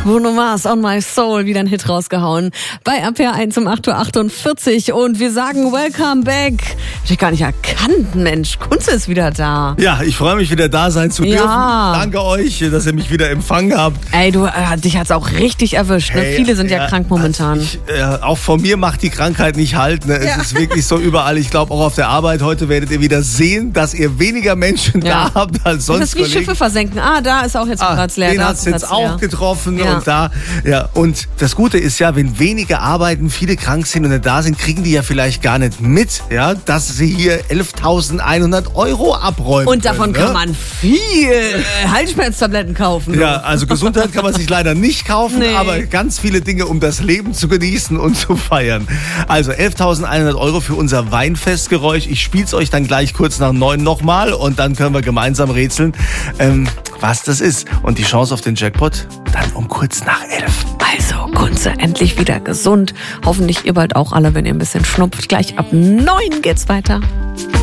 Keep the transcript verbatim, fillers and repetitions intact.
Bruno Mars, On My Soul, wieder ein Hit rausgehauen. Bei R P R eins um acht Uhr achtundvierzig und wir sagen Welcome back. Hab ich gar nicht erkannt, Mensch. Kunze ist wieder da. Ja, ich freue mich, wieder da sein zu dürfen. Ja. Danke euch, dass ihr mich wieder empfangen habt. Ey, du, äh, dich hat's auch richtig erwischt. Ne? Hey, Viele sind ja, ja krank momentan. Also ich, äh, auch von mir macht die Krankheit nicht halt. Ne? Es Ja. ist wirklich so überall. Ich glaube, auch auf der Arbeit heute werdet ihr wieder sehen, dass ihr weniger Menschen Ja. da habt als sonst. Das ist wie Kollegen. Schiffe versenken. Ah, da ist auch jetzt Ah, Platz leer. den Da hat es ist jetzt Platz auch leer. getroffen Ja. und da, ja. Und das Gute ist ja, wenn wenige arbeiten, viele krank sind und nicht da sind, kriegen die ja vielleicht gar nicht mit, ja, dass sie hier elftausendeinhundert Euro abräumen. Und davon können, kann ne? man viel äh, Halsschmerztabletten kaufen. Ja, also Gesundheit kann man sich leider nicht kaufen, Nee. aber ganz viele Dinge, um das Leben zu genießen und zu feiern. Also elftausendeinhundert Euro für unser Weinfestgeräusch. Ich spiel's euch dann gleich kurz nach neun nochmal und dann können wir gemeinsam rätseln, ähm, was das ist. Und die Chance auf den Jackpot dann um kurz nach elf. Also, Kunze, endlich wieder gesund. Hoffentlich ihr bald auch alle, wenn ihr ein bisschen schnupft. Gleich ab neun geht's weiter.